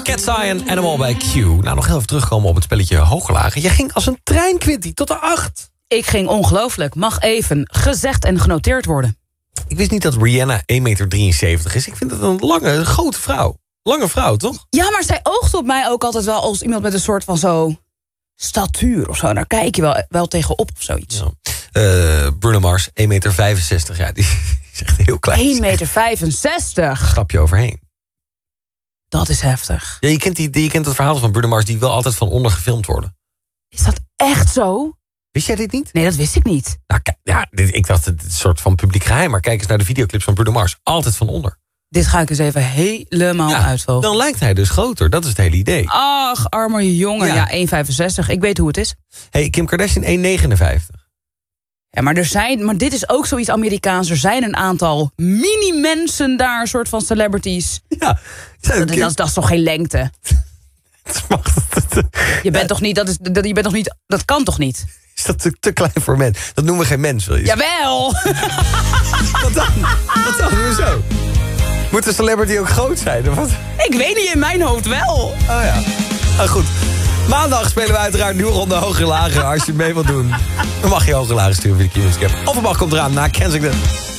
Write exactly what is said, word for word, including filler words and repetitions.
Cat Zion, Animal bij Q. Nou, nog heel even terugkomen op het spelletje Hooglagen. Je ging als een trein, Quinty, tot de acht. Ik ging ongelooflijk. Mag even gezegd en genoteerd worden. Ik wist niet dat Rihanna één meter drieënzeventig is. Ik vind het een lange, een grote vrouw. Lange vrouw, toch? Ja, maar zij oogt op mij ook altijd wel als iemand met een soort van zo statuur of zo. Daar kijk je wel, wel tegenop of zoiets. Ja. Uh, Bruno Mars, één meter vijfenzestig. Ja, die is echt heel klein. één meter vijfenzestig. Stapje overheen. Dat is heftig. Ja, je kent, die, je kent het verhaal van Bruno Mars die wel altijd van onder gefilmd worden. Is dat echt zo? Wist jij dit niet? Nee, dat wist ik niet. Nou, kijk, ja, dit, ik dacht het is een soort van publiek geheim. Maar kijk eens naar de videoclips van Bruno Mars. Altijd van onder. Dit ga ik eens even helemaal ja, uitvogelen. Dan lijkt hij dus groter. Dat is het hele idee. Ach, arme jongen. Ja, ja één meter vijfenzestig. Ik weet hoe het is. Hey, Kim Kardashian één meter negenenvijftig. Ja, maar, er zijn, maar dit is ook zoiets Amerikaans. Er zijn een aantal mini-mensen daar, een soort van celebrities. Ja. Dat, dat, dat is toch geen lengte? Je bent toch niet, dat, is, dat, je bent toch niet, dat kan toch niet? Is dat te, te klein voor mens? Dat noemen we geen mens, wil je? Jawel! Wat dan? Wat dan? Hoezo? Moet de celebrity ook groot zijn? Of wat? Ik weet niet, in mijn hoofd wel. Oh ja. Nou goed. Maandag spelen we uiteraard een nieuwe ronde hoge lagen. Als je mee wilt doen, dan mag je hoge lagen sturen via de Q-Music app. Of een mag komt eraan na Kensington.